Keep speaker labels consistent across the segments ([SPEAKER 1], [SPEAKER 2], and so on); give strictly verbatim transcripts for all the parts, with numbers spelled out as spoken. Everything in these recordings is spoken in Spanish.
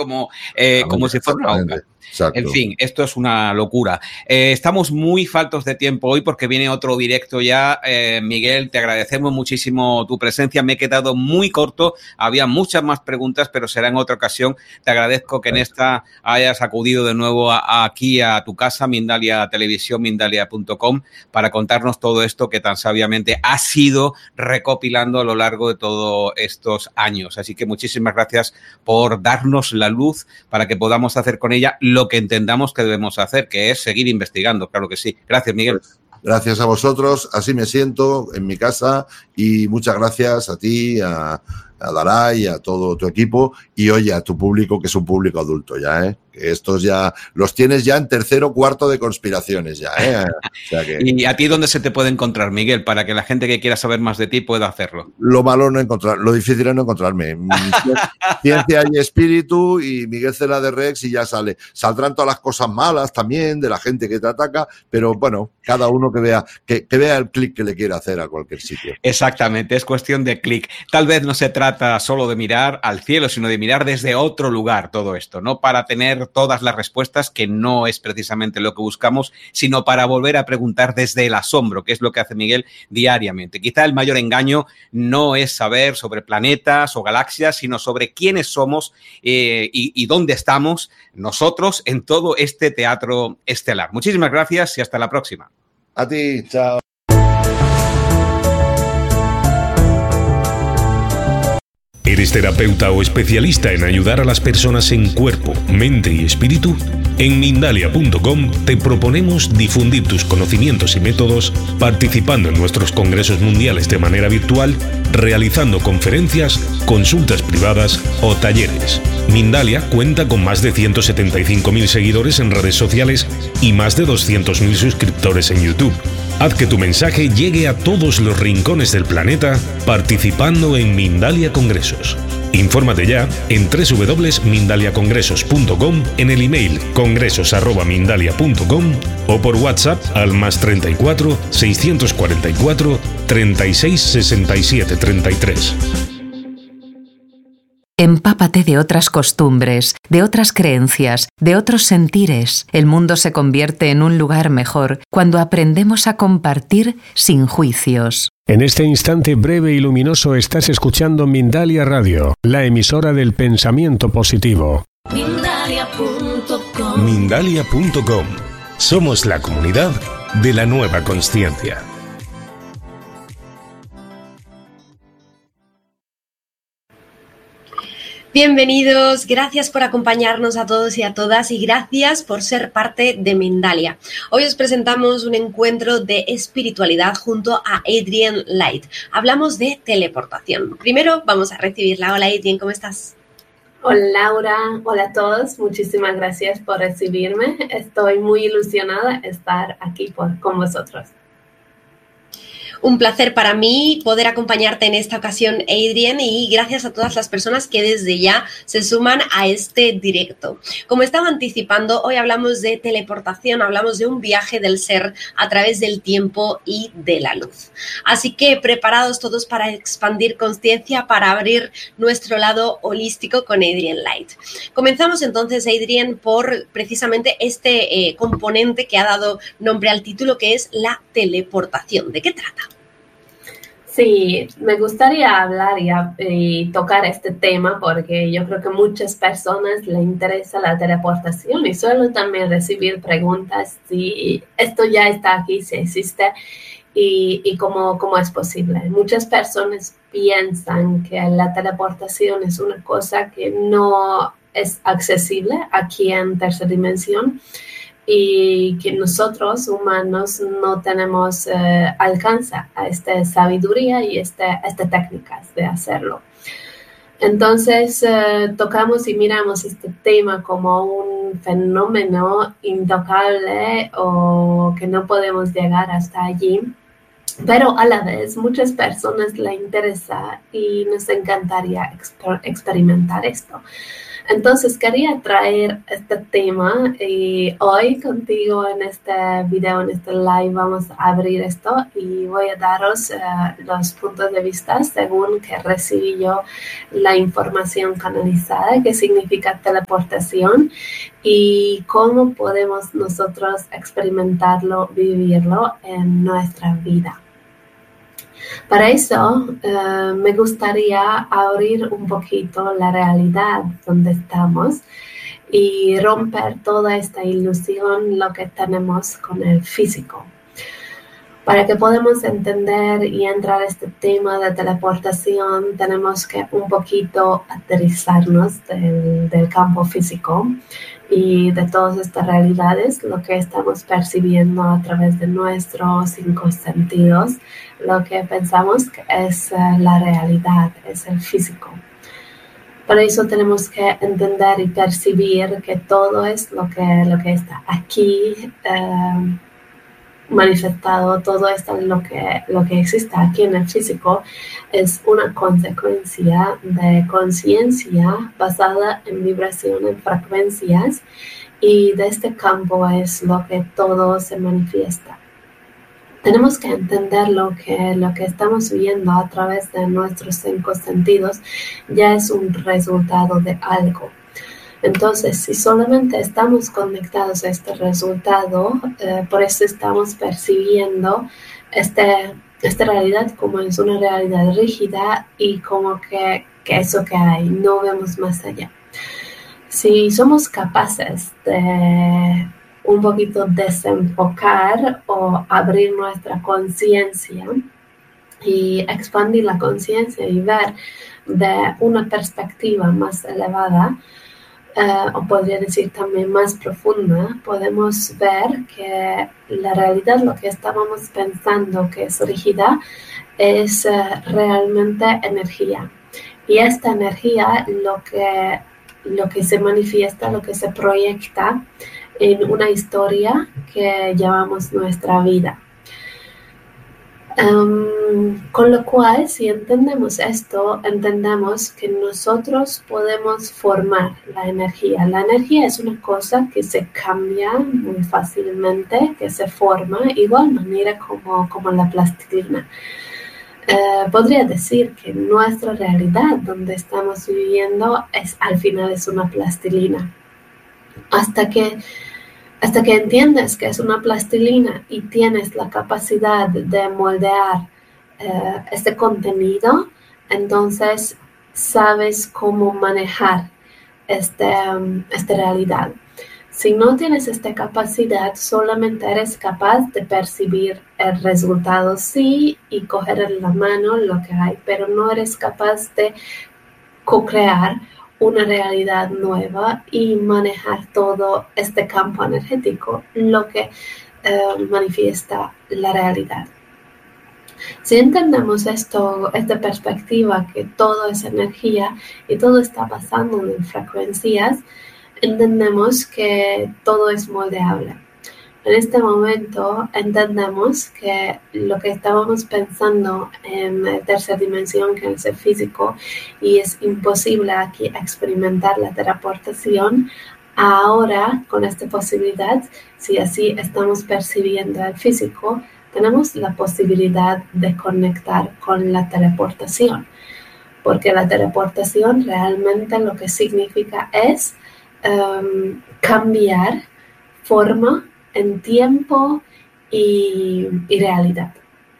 [SPEAKER 1] como, eh, como si fuera una oca.
[SPEAKER 2] Exacto.
[SPEAKER 1] En fin, esto es una locura. Eh, estamos muy faltos de tiempo hoy porque viene otro directo ya. Eh, Miguel, te agradecemos muchísimo tu presencia. Me he quedado muy corto. Había muchas más preguntas, pero será en otra ocasión. Te agradezco que en esta hayas acudido de nuevo a, a aquí a tu casa, Mindalia Televisión, mindalia punto com, para contarnos todo esto que tan sabiamente has ido recopilando a lo largo de todos estos años. Así que muchísimas gracias por darnos la luz para que podamos hacer con ella lo que entendamos que debemos hacer, que es seguir investigando, claro que sí. Gracias, Miguel.
[SPEAKER 2] Gracias a vosotros, así me siento en mi casa y muchas gracias a ti, a, a Daray, a todo tu equipo y oye, a tu público, que es un público adulto ya, ¿eh? Que estos ya los tienes ya en tercero, cuarto de conspiraciones ya, ¿eh? O sea que...
[SPEAKER 1] ¿Y a ti dónde se te puede encontrar, Miguel, para que la gente que quiera saber más de ti pueda hacerlo?
[SPEAKER 2] Lo malo no encontrar, lo difícil es no encontrarme. Ciencia y Espíritu y Miguel Cela de Rex y ya sale. Saldrán todas las cosas malas también de la gente que te ataca, pero bueno, cada uno que vea, que, que vea el clic que le quiera hacer a cualquier sitio.
[SPEAKER 1] Exactamente, es cuestión de clic. Tal vez no se trata solo de mirar al cielo, sino de mirar desde otro lugar todo esto, no para tener todas las respuestas, que no es precisamente lo que buscamos, sino para volver a preguntar desde el asombro, que es lo que hace Miguel diariamente. Quizá el mayor engaño no es saber sobre planetas o galaxias, sino sobre quiénes somos eh, y, y dónde estamos nosotros en todo este teatro estelar. Muchísimas gracias y hasta la próxima.
[SPEAKER 2] A ti, chao.
[SPEAKER 3] ¿Eres terapeuta o especialista en ayudar a las personas en cuerpo, mente y espíritu? En Mindalia punto com te proponemos difundir tus conocimientos y métodos participando en nuestros congresos mundiales de manera virtual, realizando conferencias, consultas privadas o talleres. Mindalia cuenta con más de ciento setenta y cinco mil seguidores en redes sociales y más de doscientos mil suscriptores en YouTube. Haz que tu mensaje llegue a todos los rincones del planeta participando en Mindalia Congresos. Infórmate ya en doble u doble u doble u punto mindalia congresos punto com, en el email congresos arroba mindalia punto com o por WhatsApp al más treinta y cuatro, seiscientos cuarenta y cuatro, treinta y seis, sesenta y siete, treinta y tres.
[SPEAKER 4] Empápate de otras costumbres, de otras creencias, de otros sentires. El mundo se convierte en un lugar mejor cuando aprendemos a compartir sin juicios.
[SPEAKER 5] En este instante breve y luminoso estás escuchando Mindalia Radio, la emisora del pensamiento positivo.
[SPEAKER 6] Mindalia punto com.
[SPEAKER 3] Mindalia punto com. Somos la comunidad de la nueva consciencia.
[SPEAKER 7] Bienvenidos, gracias por acompañarnos a todos y a todas y gracias por ser parte de Mindalia. Hoy os presentamos un encuentro de espiritualidad junto a Adrienne Light. Hablamos de teleportación. Primero vamos a recibirla. Hola Adrienne, ¿cómo estás?
[SPEAKER 8] Hola Laura, hola a todos, muchísimas gracias por recibirme. Estoy muy ilusionada de estar aquí por, con vosotros.
[SPEAKER 7] Un placer para mí poder acompañarte en esta ocasión, Adrienne, y gracias a todas las personas que desde ya se suman a este directo. Como estaba anticipando, hoy hablamos de teleportación, hablamos de un viaje del ser a través del tiempo y de la luz. Así que preparados todos para expandir conciencia, para abrir nuestro lado holístico con Adrienne Light. Comenzamos entonces, Adrienne, por precisamente este eh, componente que ha dado nombre al título, que es la teleportación. ¿De qué trata?
[SPEAKER 8] Sí, me gustaría hablar y, y tocar este tema porque yo creo que a muchas personas les interesa la teleportación y suelo también recibir preguntas si esto ya está aquí, si existe y, y cómo, cómo es posible. Muchas personas piensan que la teleportación es una cosa que no es accesible aquí en tercera dimensión y que nosotros humanos no tenemos eh, alcance a esta sabiduría y este, a estas técnicas de hacerlo. Entonces eh, tocamos y miramos este tema como un fenómeno intocable o que no podemos llegar hasta allí, pero a la vez muchas personas les interesa y nos encantaría exper- experimentar esto. Entonces quería traer este tema y hoy contigo en este video, en este live, vamos a abrir esto y voy a daros uh, los puntos de vista según que recibí yo la información canalizada, qué significa teleportación y cómo podemos nosotros experimentarlo, vivirlo en nuestra vida. Para eso uh, me gustaría abrir un poquito la realidad donde estamos y romper toda esta ilusión, lo que tenemos con el físico. Para que podamos entender y entrar a este tema de teleportación, tenemos que un poquito aterrizarnos del, del campo físico y de todas estas realidades, lo que estamos percibiendo a través de nuestros cinco sentidos, lo que pensamos que es uh, la realidad, es el físico. Para eso tenemos que entender y percibir que todo es lo que, lo que está aquí uh, manifestado, todo esto lo que, lo que existe aquí en el físico es una consecuencia de conciencia basada en vibración, en frecuencias, y de este campo es lo que todo se manifiesta. Tenemos que entender lo que, lo que estamos viendo a través de nuestros cinco sentidos ya es un resultado de algo. Entonces, si solamente estamos conectados a este resultado, eh, por eso estamos percibiendo este, esta realidad como es una realidad rígida y como que, que eso que hay, no vemos más allá. Si somos capaces de un poquito desenfocar o abrir nuestra conciencia y expandir la conciencia y ver de una perspectiva más elevada, Uh, o podría decir también más profunda, podemos ver que la realidad, lo que estábamos pensando que es rígida, es uh, realmente energía. Y esta energía lo que, lo que se manifiesta, lo que se proyecta en una historia que llamamos nuestra vida. Um, con lo cual, si entendemos esto, entendemos que nosotros podemos formar la energía. La energía es una cosa que se cambia muy fácilmente, que se forma, igual manera como, como la plastilina. Uh, podría decir que nuestra realidad, donde estamos viviendo, es, al final es una plastilina. Hasta que Hasta que entiendes que es una plastilina y tienes la capacidad de moldear eh, este contenido, entonces sabes cómo manejar este, um, esta realidad. Si no tienes esta capacidad, solamente eres capaz de percibir el resultado, sí, y coger en la mano lo que hay, pero no eres capaz de co-crear una realidad nueva y manejar todo este campo energético, lo que eh, manifiesta la realidad. Si entendemos esto, esta perspectiva, que todo es energía y todo está pasando en frecuencias, entendemos que todo es moldeable. En este momento entendemos que lo que estábamos pensando en la tercera dimensión, que es el físico, y es imposible aquí experimentar la teleportación, ahora con esta posibilidad, si así estamos percibiendo el físico, tenemos la posibilidad de conectar con la teleportación. Porque la teleportación realmente lo que significa es um, cambiar forma en tiempo y, y realidad.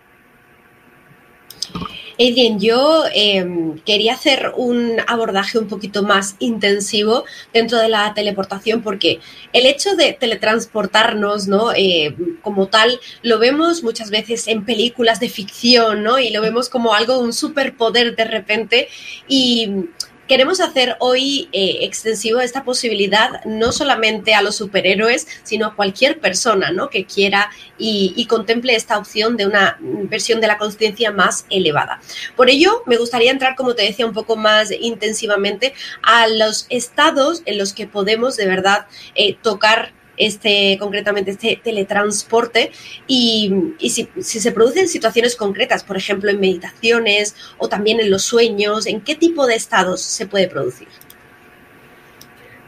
[SPEAKER 7] Adrienne, yo eh, quería hacer un abordaje un poquito más intensivo dentro de la teleportación, porque el hecho de teletransportarnos, ¿no? Eh, como tal, lo vemos muchas veces en películas de ficción, ¿no? Y lo vemos como algo, un superpoder de repente, y queremos hacer hoy eh, extensivo esta posibilidad no solamente a los superhéroes, sino a cualquier persona, ¿no? Que quiera y, y contemple esta opción de una versión de la conciencia más elevada. Por ello, me gustaría entrar, como te decía, un poco más intensivamente a los estados en los que podemos de verdad eh, tocar este, concretamente este teletransporte y, y si, si se producen situaciones concretas, por ejemplo, en meditaciones o también en los sueños, ¿en qué tipo de estados se puede producir?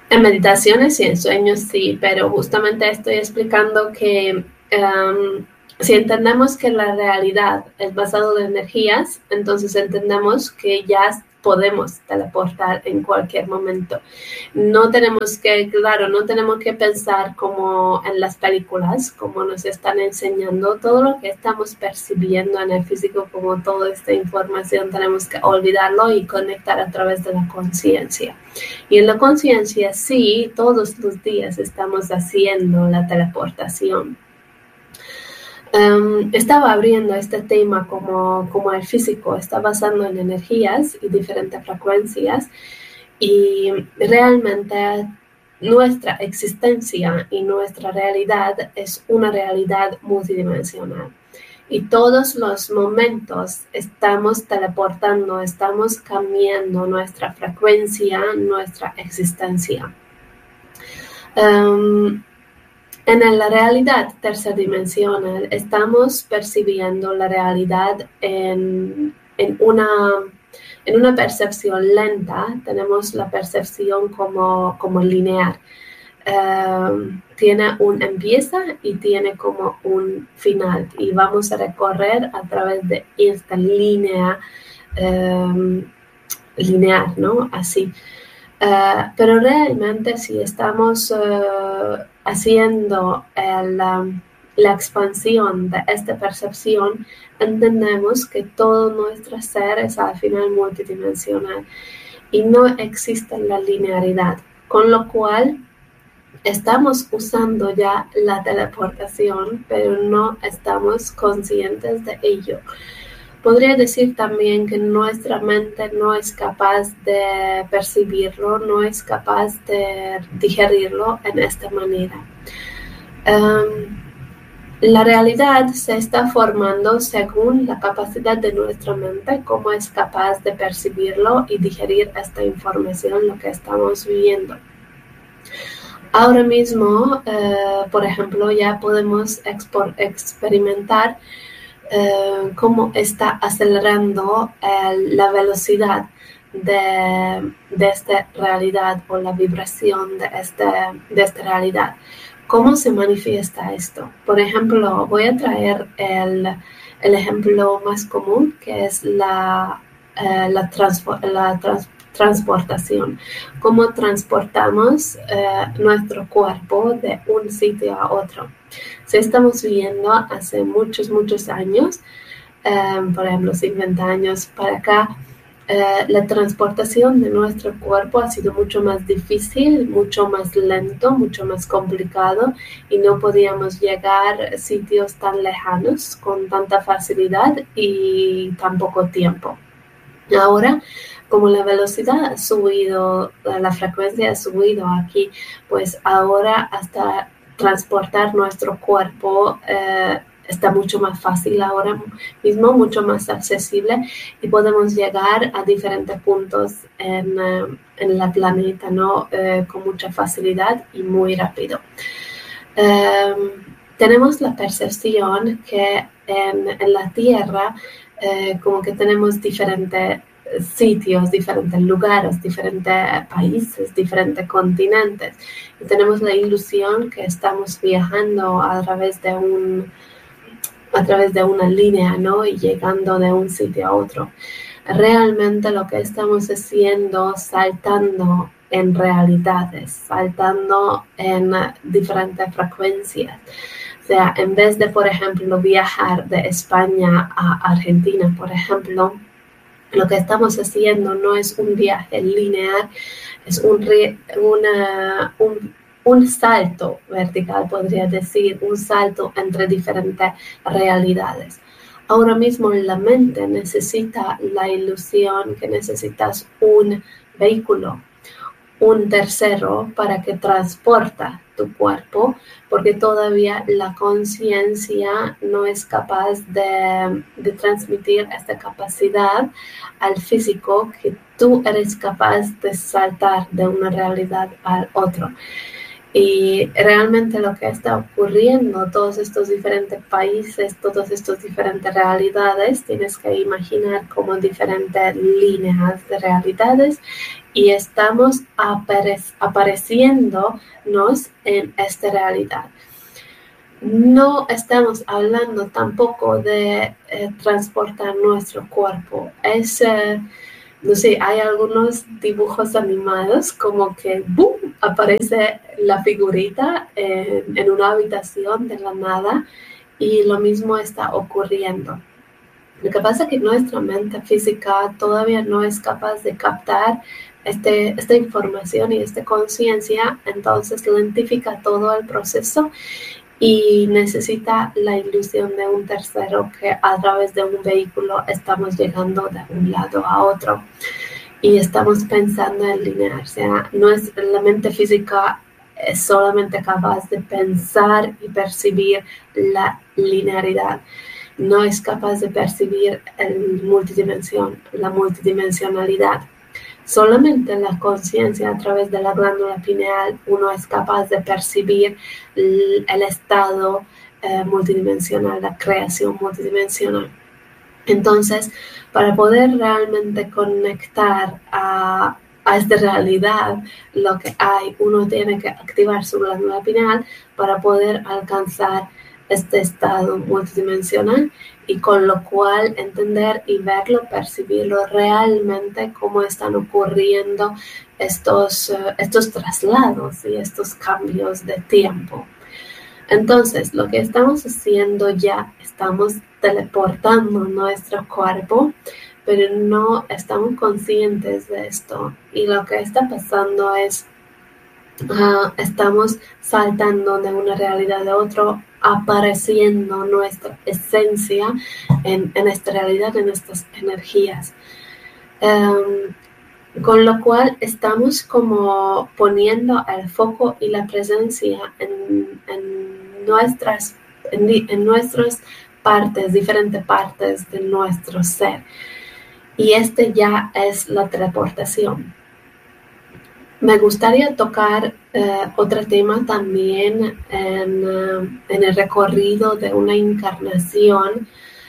[SPEAKER 8] En meditaciones y en sueños sí, pero justamente estoy explicando que um, si entendemos que la realidad es basada en energías, entonces entendemos que ya podemos teleportar en cualquier momento. No tenemos que, claro, no tenemos que pensar como en las películas, como nos están enseñando. Todo lo que estamos percibiendo en el físico, como toda esta información, tenemos que olvidarlo y conectar a través de la conciencia. Y en la conciencia, sí, todos los días estamos haciendo la teleportación. Um, estaba abriendo este tema como, como el físico está basado en energías y diferentes frecuencias, y realmente nuestra existencia y nuestra realidad es una realidad multidimensional. Y todos los momentos estamos teleportando, estamos cambiando nuestra frecuencia, nuestra existencia. Um, En la realidad tercerdimensional estamos percibiendo la realidad en, en, una, en una percepción lenta. Tenemos la percepción como, como lineal. Uh, tiene un empieza y tiene como un final. Y vamos a recorrer a través de esta línea um, lineal, ¿no? Así. Uh, pero realmente si estamos uh, haciendo el, um, la expansión de esta percepción, entendemos que todo nuestro ser es al final multidimensional y no existe la linealidad, con lo cual estamos usando ya la teleportación, pero no estamos conscientes de ello. Podría decir también que nuestra mente no es capaz de percibirlo, no es capaz de digerirlo en esta manera. Um, la realidad se está formando según la capacidad de nuestra mente, cómo es capaz de percibirlo y digerir esta información, lo que estamos viviendo. Ahora mismo, uh, por ejemplo, ya podemos expo- experimentar Uh, cómo está acelerando uh, la velocidad de, de esta realidad o la vibración de, este, de esta realidad. ¿Cómo se manifiesta esto? Por ejemplo, voy a traer el, el ejemplo más común, que es la, uh, la, transpo- la trans- transportación. Cómo transportamos uh, nuestro cuerpo de un sitio a otro. Si estamos viendo hace muchos, muchos años, um, por ejemplo, cincuenta años para acá, uh, la transportación de nuestro cuerpo ha sido mucho más difícil, mucho más lento, mucho más complicado, y no podíamos llegar a sitios tan lejanos con tanta facilidad y tan poco tiempo. Ahora, como la velocidad ha subido, la frecuencia ha subido aquí, pues ahora hasta transportar nuestro cuerpo eh, está mucho más fácil ahora mismo, mucho más accesible, y podemos llegar a diferentes puntos en, eh, en la planeta, ¿no? Eh, con mucha facilidad y muy rápido. Eh, tenemos la percepción que en, en la Tierra eh, como que tenemos diferentes sitios, diferentes lugares, diferentes países, diferentes continentes, y tenemos la ilusión que estamos viajando a través de un a través de una línea, ¿no? Y llegando de un sitio a otro. Realmente lo que estamos haciendo, saltando en realidades, saltando en diferentes frecuencias. O sea, en vez de, por ejemplo, viajar de España a Argentina, por ejemplo, lo que estamos haciendo no es un viaje lineal, es un, re, una, un, un salto vertical, podría decir, un salto entre diferentes realidades. Ahora mismo la mente necesita la ilusión que necesitas un vehículo, un tercero para que transporta tu cuerpo, porque todavía la conciencia no es capaz de, de transmitir esta capacidad al físico, que tú eres capaz de saltar de una realidad al otro. Y realmente lo que está ocurriendo, todos estos diferentes países, todas estas diferentes realidades, tienes que imaginar como diferentes líneas de realidades, y estamos apare- apareciéndonos en esta realidad. No estamos hablando tampoco de eh, transportar nuestro cuerpo. Es, eh, no sé, hay algunos dibujos animados como que ¡boom!, aparece la figurita en, en una habitación de la nada y lo mismo está ocurriendo. Lo que pasa es que nuestra mente física todavía no es capaz de captar este, esta información y esta conciencia, entonces lentifica todo el proceso y necesita la ilusión de un tercero que a través de un vehículo estamos llegando de un lado a otro y estamos pensando en lineal. O sea, no es, la mente física es solamente capaz de pensar y percibir la linealidad. No es capaz de percibir el multidimensión, la multidimensionalidad. Solamente la conciencia a través de la glándula pineal uno es capaz de percibir el, el estado eh, multidimensional, la creación multidimensional. Entonces, para poder realmente conectar a, a esta realidad, lo que hay, uno tiene que activar su glándula pineal para poder alcanzar este estado multidimensional y con lo cual entender y verlo, percibirlo realmente cómo están ocurriendo estos, uh, estos traslados y estos cambios de tiempo. Entonces, lo que estamos haciendo ya, estamos teleportando nuestro cuerpo, pero no estamos conscientes de esto. Y lo que está pasando es, uh, estamos saltando de una realidad a otra, apareciendo nuestra esencia en, en esta realidad, en estas energías. Um, con lo cual estamos como poniendo el foco y la presencia en, en nuestras en, en nuestras partes, diferentes partes de nuestro ser. Y este ya es la teleportación. Me gustaría tocar eh, otro tema también en, uh, en el recorrido de una encarnación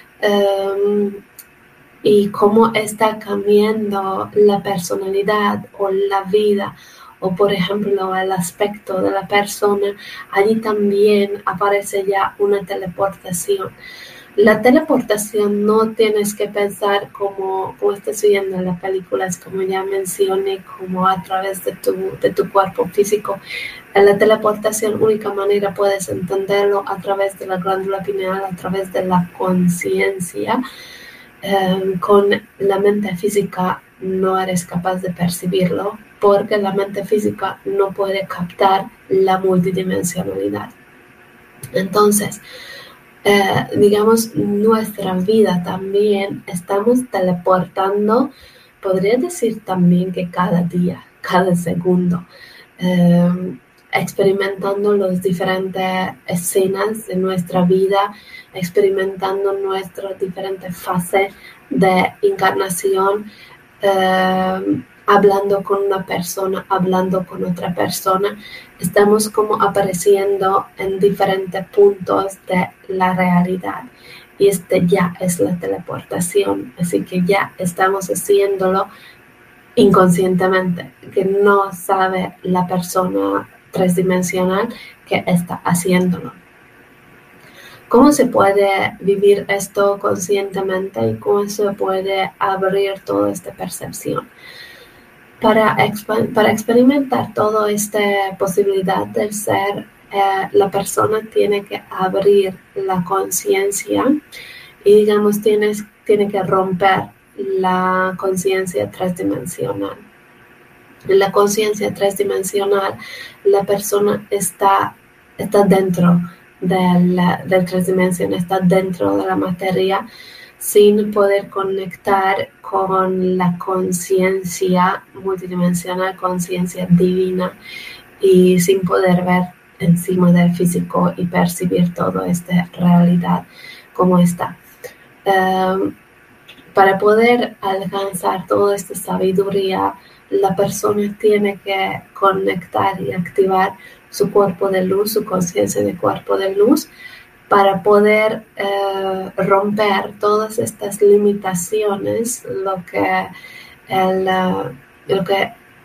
[SPEAKER 8] um, y cómo está cambiando la personalidad o la vida o, por ejemplo, el aspecto de la persona. Allí también aparece ya una teleportación. La teleportación no tienes que pensar como, como estás viendo en las películas, como ya mencioné, como a través de tu, de tu cuerpo físico. En la teleportación, única manera puedes entenderlo a través de la glándula pineal, a través de la conciencia. Eh, con la mente física no eres capaz de percibirlo porque la mente física no puede captar la multidimensionalidad. Entonces, Eh, digamos, nuestra vida también estamos teleportando, podría decir también que cada día, cada segundo, eh, experimentando las diferentes escenas de nuestra vida, experimentando nuestras diferentes fases de encarnación, eh, hablando con una persona, hablando con otra persona. Estamos como apareciendo en diferentes puntos de la realidad. Y este ya es la teleportación. Así que ya estamos haciéndolo inconscientemente, que no sabe la persona tridimensional que está haciéndolo. ¿Cómo se puede vivir esto conscientemente y cómo se puede abrir toda esta percepción? Para, exp- para experimentar toda esta posibilidad del ser, eh, la persona tiene que abrir la conciencia y, digamos, tienes, tiene que romper la conciencia tridimensional. En la conciencia tridimensional, la persona está, está dentro de la, de la tridimensión, está dentro de la materia, sin poder conectar con la conciencia multidimensional, conciencia divina, y sin poder ver encima del físico y percibir toda esta realidad como está. Um, para poder alcanzar toda esta sabiduría, la persona tiene que conectar y activar su cuerpo de luz, su conciencia de cuerpo de luz, para poder eh, romper todas estas limitaciones, lo que, el, uh, lo que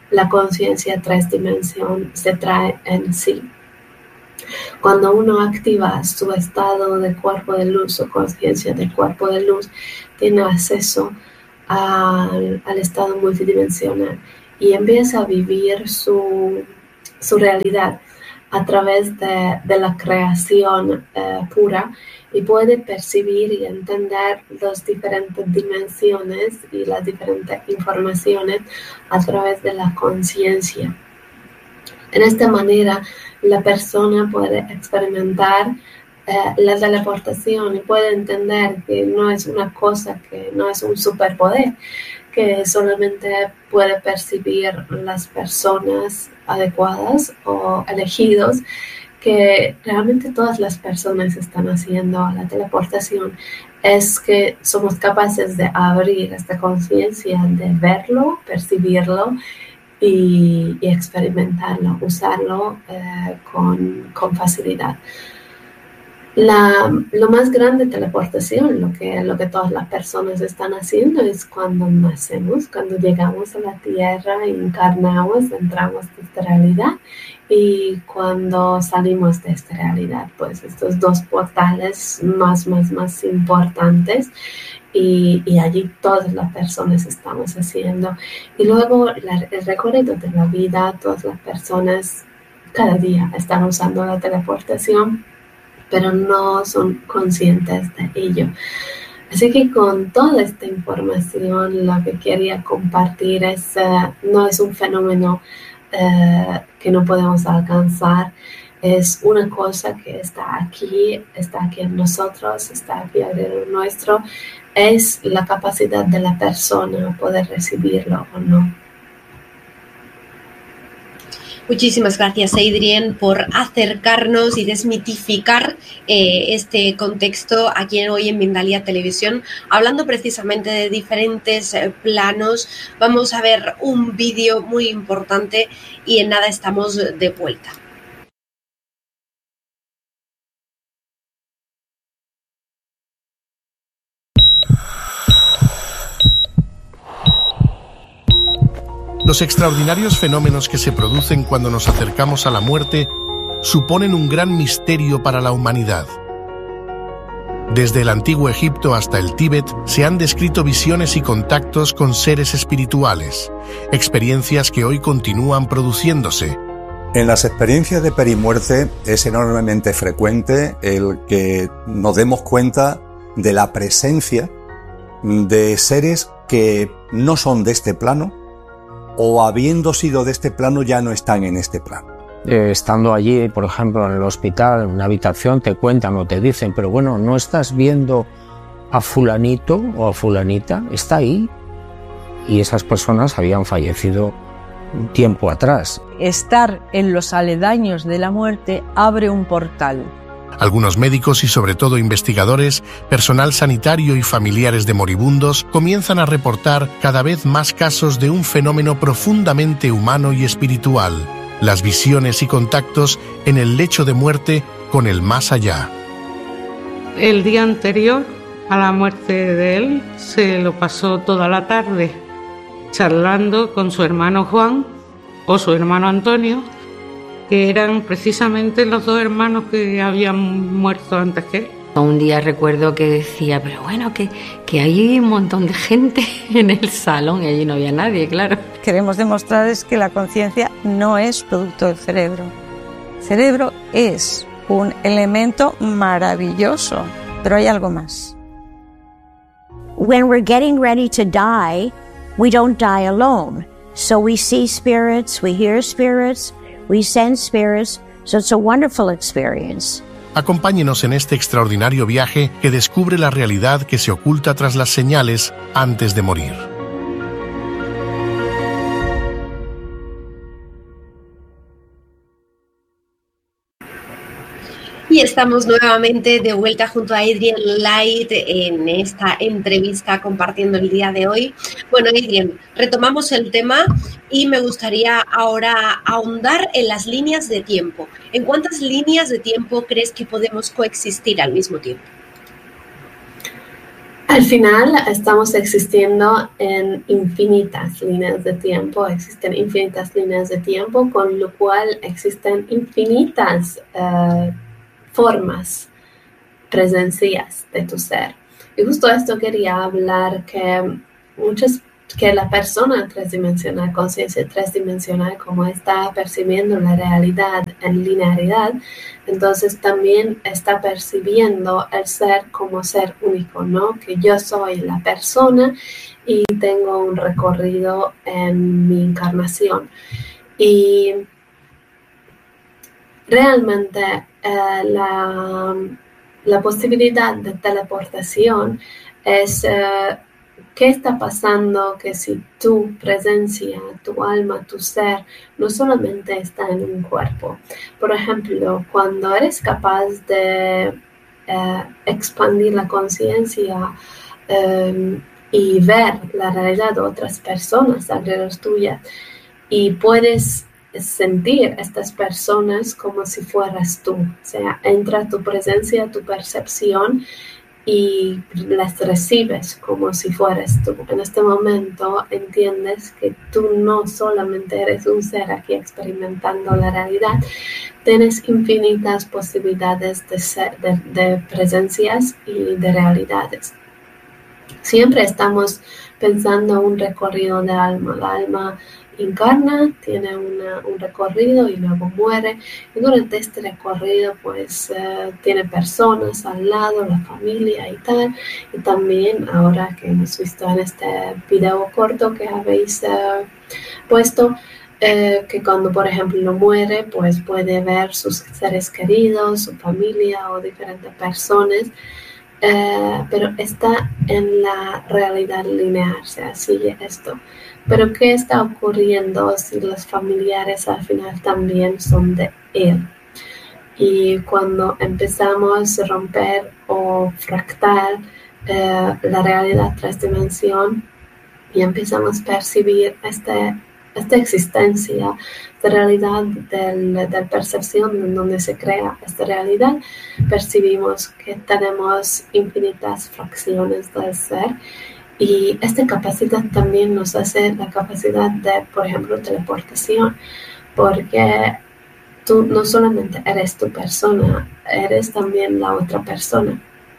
[SPEAKER 8] la conciencia tres dimensiones se trae en sí. Cuando uno activa su estado de cuerpo de luz o conciencia de cuerpo de luz, tiene acceso al, al estado multidimensional y empieza a vivir su, su realidad a través de, de la creación eh, pura, y puede percibir y entender las diferentes dimensiones y las diferentes informaciones a través de la conciencia. En esta manera, la persona puede experimentar eh, la teleportación y puede entender que no es una cosa, que no es un superpoder, que solamente puede percibir las personas adecuadas o elegidos, que realmente todas las personas están haciendo la teleportación, es que somos capaces de abrir esta conciencia, de verlo, percibirlo y, y experimentarlo, usarlo eh, con, con facilidad. La, lo más grande de teleportación, lo que, lo que todas las personas están haciendo, es cuando nacemos, cuando llegamos a la Tierra, encarnamos, entramos en esta realidad, y cuando salimos de esta realidad, pues estos dos portales más, más, más importantes, y, y allí todas las personas estamos haciendo. Y luego la, el recorrido de la vida, todas las personas cada día están usando la teleportación, pero no son conscientes de ello. Así que con toda esta información, lo que quería compartir es, uh, no es un fenómeno uh, que no podemos alcanzar, es una cosa que está aquí, está aquí en nosotros, está aquí alrededor nuestro, es la capacidad de la persona poder recibirlo o no.
[SPEAKER 7] Muchísimas gracias, Adrienne, por acercarnos y desmitificar eh, este contexto aquí hoy en Mindalia Televisión, hablando precisamente de diferentes eh, planos. Vamos a ver un vídeo muy importante y en nada estamos de vuelta.
[SPEAKER 9] Los extraordinarios fenómenos que se producen cuando nos acercamos a la muerte suponen un gran misterio para la humanidad. Desde el antiguo Egipto hasta el Tíbet se han descrito visiones y contactos con seres espirituales, experiencias que hoy continúan produciéndose.
[SPEAKER 10] En las experiencias de perimuerte es enormemente frecuente el que nos demos cuenta de la presencia de seres que no son de este plano, o habiendo sido de este plano ya no están en este plano.
[SPEAKER 11] Eh, estando allí, por ejemplo, en el hospital, en una habitación, te cuentan o te dicen, pero bueno, ¿no estás viendo a fulanito o a fulanita? Está ahí. Y esas personas habían fallecido un tiempo atrás.
[SPEAKER 12] Estar en los aledaños de la muerte abre un portal.
[SPEAKER 9] Algunos médicos y sobre todo investigadores, personal sanitario y familiares de moribundos comienzan a reportar cada vez más casos de un fenómeno profundamente humano y espiritual, las visiones y contactos en el lecho de muerte con el más allá.
[SPEAKER 13] El día anterior a la muerte de él se lo pasó toda la tarde charlando con su hermano Juan o su hermano Antonio, que eran precisamente los dos hermanos que habían muerto antes que él.
[SPEAKER 14] Un día recuerdo que decía, pero bueno, que, que hay un montón de gente en el salón y allí no había nadie, claro.
[SPEAKER 12] Queremos demostrar es que la conciencia no es producto del cerebro. El cerebro es un elemento maravilloso, pero hay algo más.
[SPEAKER 15] When we're getting ready to die, we don't die alone. So we see spirits, we hear spirits, we sense spirits, so it's a wonderful experience.
[SPEAKER 9] Acompáñenos en este extraordinario viaje que descubre la realidad que se oculta tras las señales antes de morir.
[SPEAKER 7] Y estamos nuevamente de vuelta junto a Adrienne Light en esta entrevista compartiendo el día de hoy. Bueno, Adrienne, retomamos el tema y me gustaría ahora ahondar en las líneas de tiempo. ¿En cuántas líneas de tiempo crees que podemos coexistir al mismo tiempo?
[SPEAKER 8] Al final estamos existiendo en infinitas líneas de tiempo, existen infinitas líneas de tiempo, con lo cual existen infinitas uh, formas, presencias de tu ser. Y justo esto quería hablar, que muchas que la persona tridimensional, conciencia tridimensional, como está percibiendo la realidad en linearidad, entonces también está percibiendo el ser como ser único, ¿no? Que yo soy la persona y tengo un recorrido en mi encarnación. Y realmente eh, la, la posibilidad de teleportación es... Eh, ¿Qué está pasando? Que si tu presencia, tu alma, tu ser, no solamente está en un cuerpo. Por ejemplo, cuando eres capaz de eh, expandir la conciencia eh, y ver la realidad de otras personas alrededor tuya, y puedes sentir a estas personas como si fueras tú. O sea, entra tu presencia, tu percepción, y las recibes como si fueras tú. En este momento entiendes que tú no solamente eres un ser aquí experimentando la realidad, tienes infinitas posibilidades de, ser, de, de presencias y de realidades. Siempre estamos pensando un recorrido de alma. La alma encarna, tiene una, un recorrido y luego muere. Y durante este recorrido pues uh, tiene personas al lado, la familia y tal. Y también ahora que hemos visto en este video corto que habéis uh, puesto, uh, que cuando por ejemplo muere pues puede ver sus seres queridos, su familia o diferentes personas. Uh, pero está en la realidad lineal, o sea, sigue esto. Pero ¿qué está ocurriendo si los familiares al final también son de él? Y cuando empezamos a romper o fractar eh, la realidad tres dimensión y empezamos a percibir este, esta existencia de realidad, de la percepción en donde se crea esta realidad, percibimos que tenemos infinitas fracciones del ser. Y esta capacidad también nos hace la capacidad de, por ejemplo, teleportación, porque tú no solamente eres tu persona, eres también la otra persona.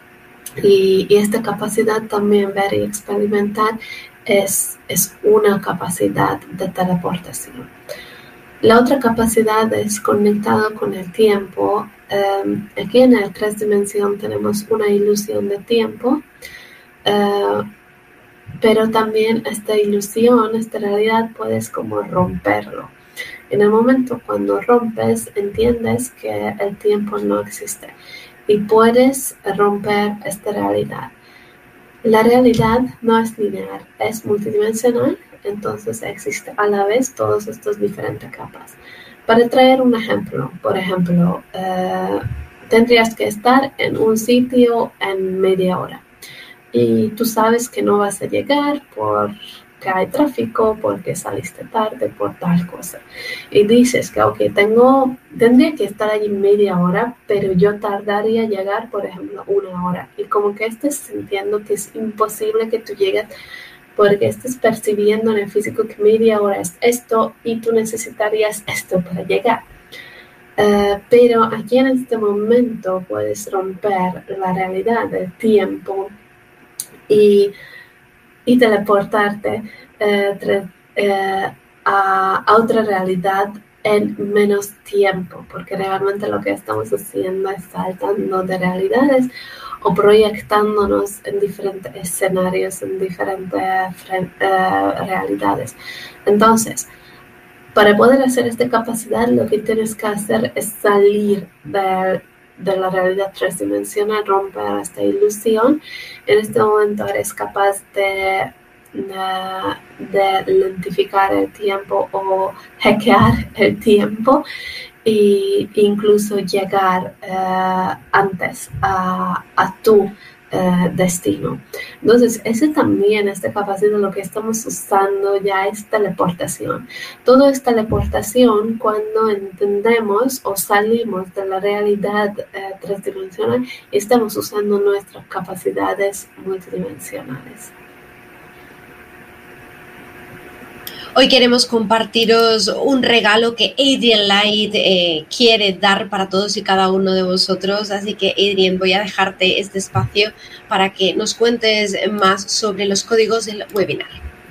[SPEAKER 8] Y, y esta capacidad también ver y experimentar es, es una capacidad de teleportación. La otra capacidad es conectada con el tiempo. Um, aquí en el tres dimensión tenemos una ilusión de tiempo. Uh, Pero también esta ilusión, esta realidad, puedes como romperlo. En el momento cuando rompes, entiendes que el tiempo no existe y puedes romper esta realidad. La realidad no es lineal, es multidimensional, entonces existe a la vez todas estas diferentes capas. Para traer un ejemplo, por ejemplo, eh, tendrías que estar en un sitio en media hora. Y tú sabes que no vas a llegar porque hay tráfico, porque saliste tarde, por tal cosa. Y dices que, ok, tengo, tendría que estar allí media hora, pero yo tardaría en llegar, por ejemplo, una hora. Y como que estés sintiendo que es imposible que tú llegues porque estés percibiendo en el físico que media hora es esto y tú necesitarías esto para llegar. Uh, pero aquí en este momento puedes romper la realidad del tiempo y, y teleportarte uh, tre, uh, a, a otra realidad en menos tiempo, porque realmente lo que estamos haciendo es saltando de realidades o proyectándonos en diferentes escenarios, en diferentes uh, realidades. Entonces, para poder hacer esta capacidad, lo que tienes que hacer es salir de, de la realidad tridimensional, romper esta ilusión. En este momento eres capaz de, de, de lentificar el tiempo o hackear el tiempo e incluso llegar uh, antes a, a tu uh, destino. Entonces, ese también, esta capacidad, lo que estamos usando ya es teleportación. Todo es teleportación cuando entendemos o salimos de la realidad uh, transdimensional y estamos usando nuestras capacidades multidimensionales.
[SPEAKER 7] Hoy queremos compartiros un regalo que Adrian Light eh, quiere dar para todos y cada uno de vosotros. Así que, Adrian, voy a dejarte este espacio para que nos cuentes más sobre los códigos del webinar.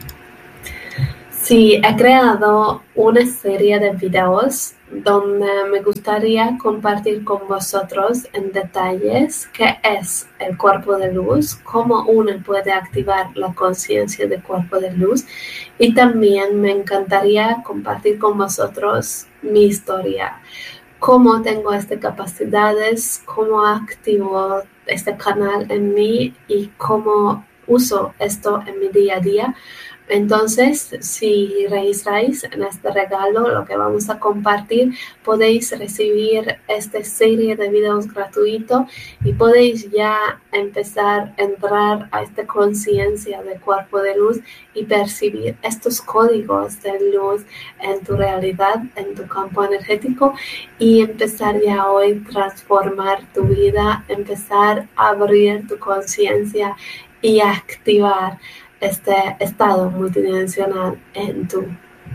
[SPEAKER 8] Sí, he creado una serie de videos donde me gustaría compartir con vosotros en detalles qué es el cuerpo de luz, cómo uno puede activar la conciencia del cuerpo de luz, y también me encantaría compartir con vosotros mi historia, cómo tengo estas capacidades, cómo activo este canal en mí y cómo uso esto en mi día a día. Entonces, si registráis en este regalo, lo que vamos a compartir, podéis recibir esta serie de videos gratuitos y podéis ya empezar a entrar a esta conciencia del cuerpo de luz y percibir estos códigos de luz en tu realidad, en tu campo energético, y empezar ya hoy a transformar tu vida, empezar a abrir tu conciencia y activar este estado multidimensional en tu.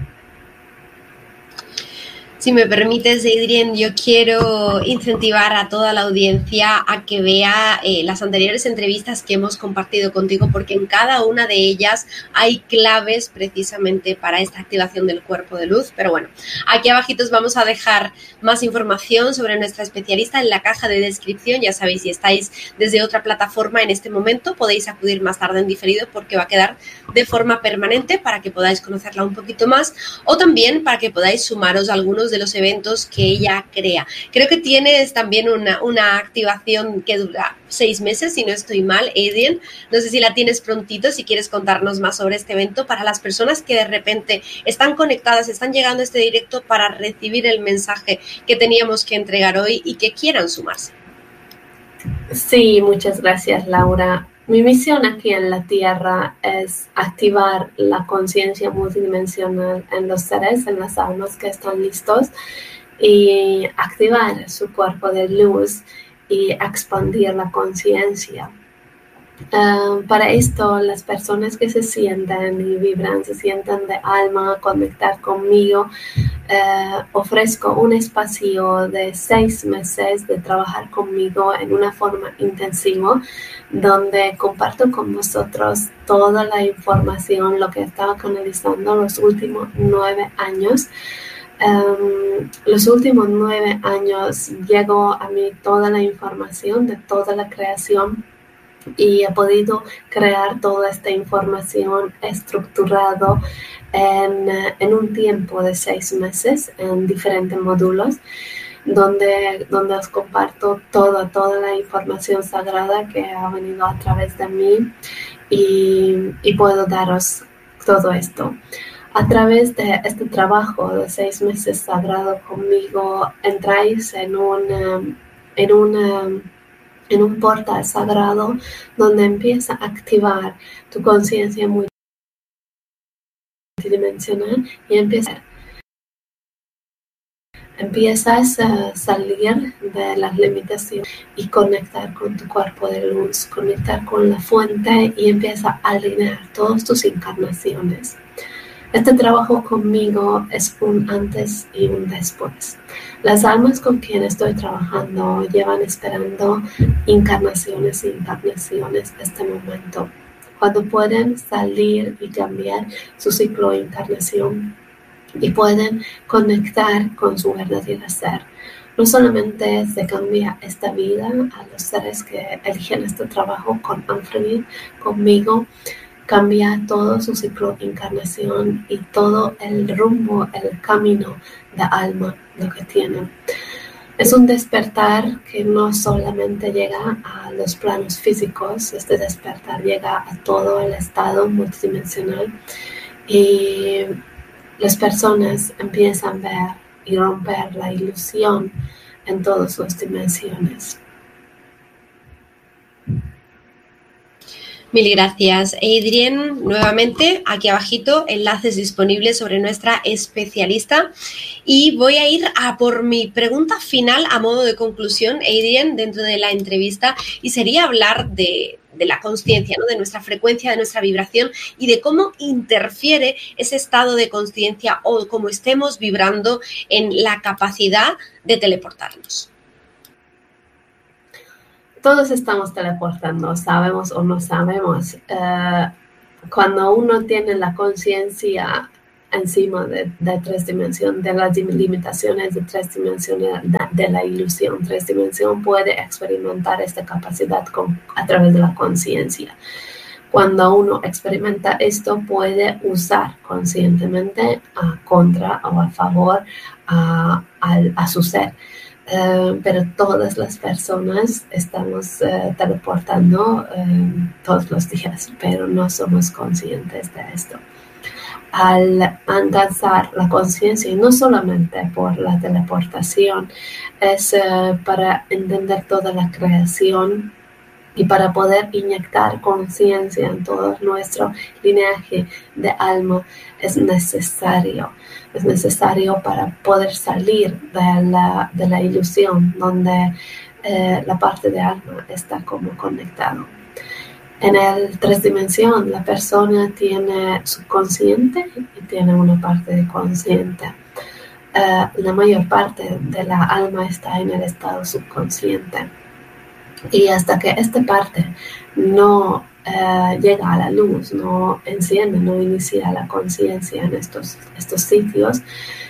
[SPEAKER 7] Si me permites, Adrian, yo quiero incentivar a toda la audiencia a que vea eh, las anteriores entrevistas que hemos compartido contigo, porque en cada una de ellas hay claves precisamente para esta activación del cuerpo de luz. Pero bueno, aquí abajito os vamos a dejar más información sobre nuestra especialista en la caja de descripción. Ya sabéis, si estáis desde otra plataforma en este momento, podéis acudir más tarde en diferido porque va a quedar de forma permanente para que podáis conocerla un poquito más, o también para que podáis sumaros a algunos de los eventos que ella crea. Creo que tienes también una, una activación que dura seis meses, si no estoy mal, Adrian. No sé si la tienes prontito, si quieres contarnos más sobre este evento para las personas que de repente están conectadas, están llegando a este directo para recibir el mensaje que teníamos que entregar hoy y que quieran sumarse.
[SPEAKER 8] Sí, muchas gracias, Laura. Mi misión aquí en la Tierra es activar la conciencia multidimensional en los seres, en las almas que están listos, y activar su cuerpo de luz y expandir la conciencia. Uh, para esto, las personas que se sientan y vibran, se sientan de alma, conectar conmigo, uh, ofrezco un espacio de seis meses de trabajar conmigo en una forma intensiva, donde comparto con vosotros toda la información, lo que estaba canalizando los últimos nueve años. Um, los últimos nueve años llegó a mí toda la información de toda la creación, y he podido crear toda esta información estructurado en, en un tiempo de seis meses en diferentes módulos, donde, donde os comparto toda, toda la información sagrada que ha venido a través de mí, y, y puedo daros todo esto. A través de este trabajo de seis meses sagrado conmigo, entráis en un, en un, en un portal sagrado donde empieza a activar tu conciencia multidimensional y empieza, empiezas a salir de las limitaciones y conectar con tu cuerpo de luz, conectar con la fuente, y empieza a alinear todas tus encarnaciones. Este trabajo conmigo es un antes y un después. Las almas con quienes estoy trabajando llevan esperando encarnaciones y encarnaciones este momento, cuando pueden salir y cambiar su ciclo de encarnación y pueden conectar con su verdadero ser. No solamente se cambia esta vida a los seres que eligen este trabajo con Anthony, conmigo, cambia todo su ciclo de encarnación y todo el rumbo, el camino de alma, lo que tienen. Es un despertar que no solamente llega a los planos físicos, este despertar llega a todo el estado multidimensional, y las personas empiezan a ver y romper la ilusión en todas sus dimensiones.
[SPEAKER 7] Mil gracias, Adrienne. Nuevamente, aquí abajito, enlaces disponibles sobre nuestra especialista. Y voy a ir a por mi pregunta final a modo de conclusión, Adrienne, dentro de la entrevista, y sería hablar de, de la consciencia, ¿no? De nuestra frecuencia, de nuestra vibración y de cómo interfiere ese estado de consciencia o cómo estemos vibrando en la capacidad de teleportarnos.
[SPEAKER 8] Todos estamos teleportando, sabemos o no sabemos. Uh, cuando uno tiene la conciencia encima de, de tres dimensiones, de las limitaciones de tres dimensiones, de, de la ilusión, tres dimensiones, puede experimentar esta capacidad con, a través de la conciencia. Cuando uno experimenta esto, puede usar conscientemente a contra o a favor a, a, a su ser. Uh, pero todas las personas estamos uh, teleportando uh, todos los días, pero no somos conscientes de esto. Al alcanzar la conciencia, y no solamente por la teleportación, es uh, para entender toda la creación y para poder inyectar conciencia en todo nuestro linaje de alma, es necesario. Es necesario para poder salir de la, de la ilusión donde eh, la parte de alma está como conectado. En el tres dimensión, la persona tiene subconsciente y tiene una parte de consciente. Uh, la mayor parte de la alma está en el estado subconsciente. Y hasta que esta parte no Uh, llega a la luz, no enciende, no inicia la conciencia en estos, estos sitios,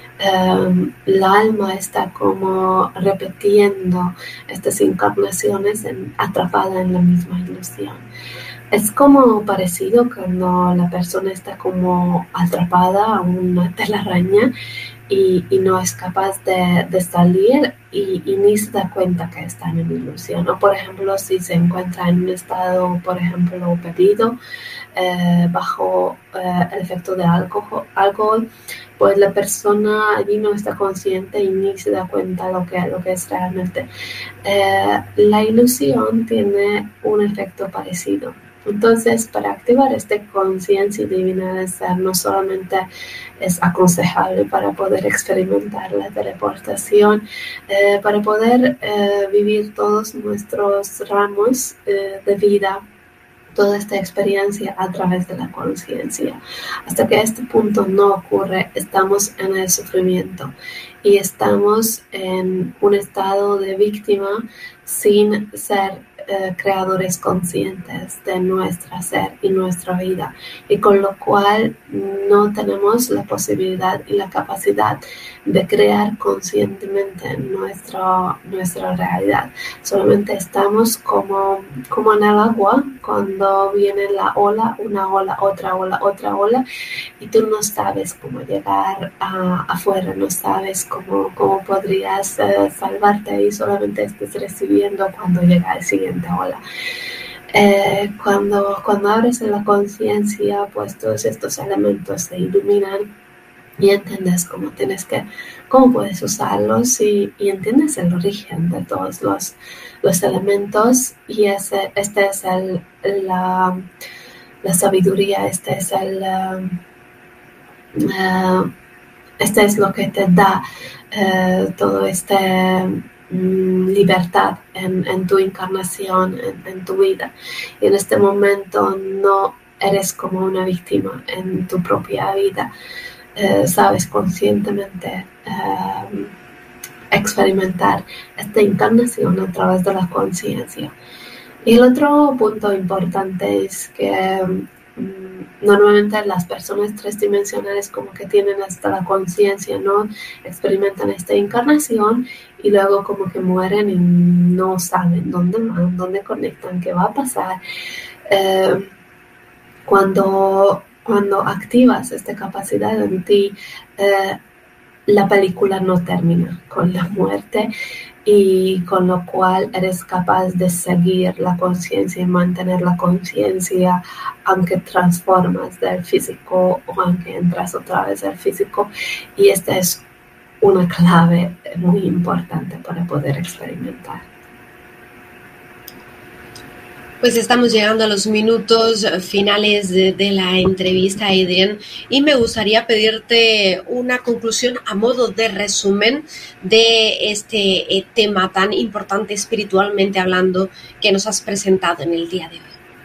[SPEAKER 8] um, la alma está como repitiendo estas encarnaciones en, atrapada en la misma ilusión. Es como parecido cuando la persona está como atrapada a una telaraña y, y no es capaz de, de salir y, y ni se da cuenta que está en una ilusión. O por ejemplo, si se encuentra en un estado, por ejemplo, perdido, eh, bajo eh, el efecto de alcohol, alcohol, pues la persona allí no está consciente y ni se da cuenta lo que, lo que es realmente. Eh, la ilusión tiene un efecto parecido. Entonces, para activar esta conciencia divina de ser, no solamente es aconsejable para poder experimentar la teleportación, eh, para poder eh, vivir todos nuestros ramos eh, de vida, toda esta experiencia a través de la conciencia. Hasta que este punto no ocurre, estamos en el sufrimiento y estamos en un estado de víctima sin ser Eh, creadores conscientes de nuestra ser y nuestra vida, y con lo cual no tenemos la posibilidad y la capacidad de crear conscientemente nuestra, nuestra realidad. Solamente estamos como, como en el agua cuando viene la ola, una ola, otra ola, otra ola, y tú no sabes cómo llegar a, afuera, no sabes cómo, cómo podrías eh, salvarte y solamente estás recibiendo cuando llega el siguiente ola. Eh, cuando, cuando abres la conciencia, pues todos estos elementos se iluminan y entiendes cómo tienes que, cómo puedes usarlos y, y entiendes el origen de todos los, los elementos, y ese, este es el, la, la sabiduría, este es el uh, uh, este es lo que te da uh, todo este libertad en, en tu encarnación, en, en tu vida. Y en este momento no eres como una víctima en tu propia vida. Eh, sabes conscientemente eh, experimentar esta encarnación a través de la conciencia. Y el otro punto importante es que mm, normalmente las personas transdimensionales como que tienen hasta la conciencia, ¿no? Experimentan esta encarnación y luego como que mueren y no saben dónde van, dónde conectan, qué va a pasar. Eh, cuando, cuando activas esta capacidad en ti, eh, la película no termina con la muerte, y con lo cual eres capaz de seguir la conciencia y mantener la conciencia aunque transformas del físico o aunque entras otra vez al físico. Y esta es una clave muy importante para poder experimentar.
[SPEAKER 7] Pues estamos llegando a los minutos finales de, de la entrevista, Adrian, y me gustaría pedirte una conclusión a modo de resumen de este eh, tema tan importante espiritualmente hablando que nos has presentado en el día de hoy.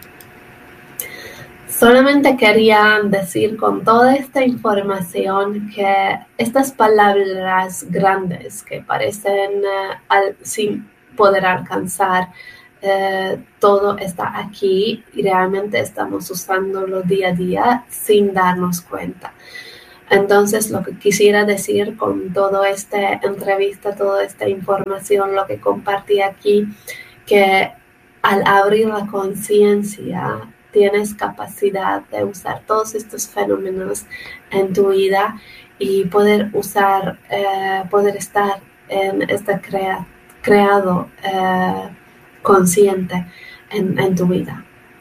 [SPEAKER 8] Solamente quería decir con toda esta información que estas palabras grandes que parecen uh, al, sin poder alcanzar, Uh, todo está aquí y realmente estamos usándolo día a día sin darnos cuenta. Entonces, lo que quisiera decir con toda esta entrevista, toda esta información, lo que compartí aquí, que al abrir la conciencia tienes capacidad de usar todos estos fenómenos en tu vida y poder usar, uh, poder estar en este crea, creado uh, consciente en, en tu vida.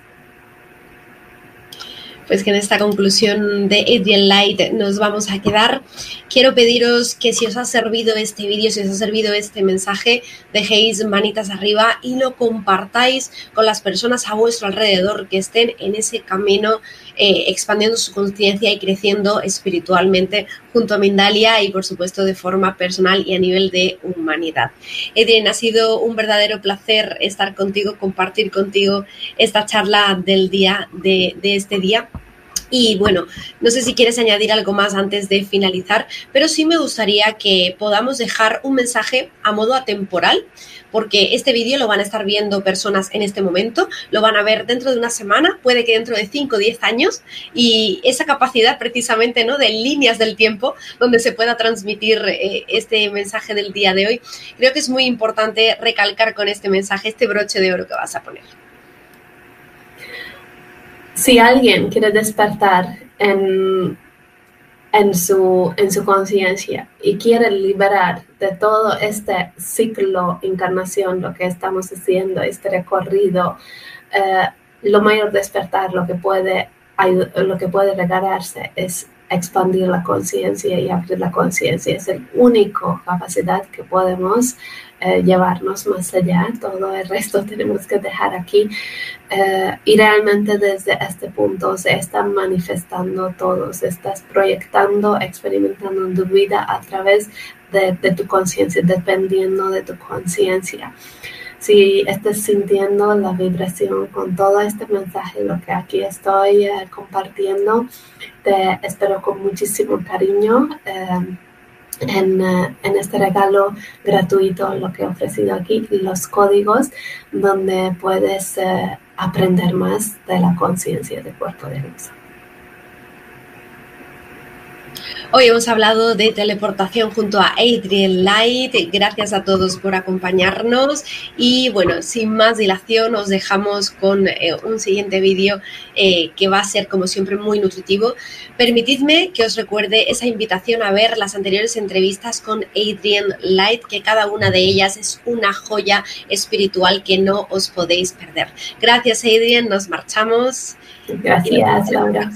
[SPEAKER 7] Pues que en esta conclusión de Adrian Light nos vamos a quedar. Quiero pediros que si os ha servido este vídeo, si os ha servido este mensaje, dejéis manitas arriba y lo compartáis con las personas a vuestro alrededor que estén en ese camino eh, expandiendo su conciencia y creciendo espiritualmente junto a Mindalia y por supuesto de forma personal y a nivel de humanidad. Adrian, ha sido un verdadero placer estar contigo, compartir contigo esta charla del día de, de este día. Y bueno, no sé si quieres añadir algo más antes de finalizar, pero sí me gustaría que podamos dejar un mensaje a modo atemporal, porque este vídeo lo van a estar viendo personas en este momento, lo van a ver dentro de una semana, puede que dentro de cinco o diez años, y esa capacidad precisamente, ¿no?, de líneas del tiempo donde se pueda transmitir eh, este mensaje del día de hoy, creo que es muy importante recalcar con este mensaje, este broche de oro que vas a poner.
[SPEAKER 8] Si alguien quiere despertar en, en su, en su conciencia y quiere liberar de todo este ciclo encarnación, lo que estamos haciendo, este recorrido, eh, lo mayor despertar, lo que puede, lo que puede regalarse es expandir la conciencia y abrir la conciencia. Es la única capacidad que podemos eh, llevarnos más allá. Todo el resto tenemos que dejar aquí. Eh, y realmente desde este punto se están manifestando todo, se estás proyectando, experimentando en tu vida a través de, de tu conciencia, dependiendo de tu conciencia. Si estás sintiendo la vibración con todo este mensaje, lo que aquí estoy eh, compartiendo, te espero con muchísimo cariño eh, en, eh, en este regalo gratuito, lo que he ofrecido aquí, los códigos donde puedes eh, aprender más de la conciencia del cuerpo de luz.
[SPEAKER 7] Hoy hemos hablado de teleportación junto a Adrian Light. Gracias a todos por acompañarnos y bueno, sin más dilación os dejamos con eh, un siguiente vídeo eh, que va a ser como siempre muy nutritivo. Permitidme que os recuerde esa invitación a ver las anteriores entrevistas con Adrian Light, que cada una de ellas es una joya espiritual que no os podéis perder. Gracias, Adrian, nos marchamos.
[SPEAKER 8] Gracias, Laura.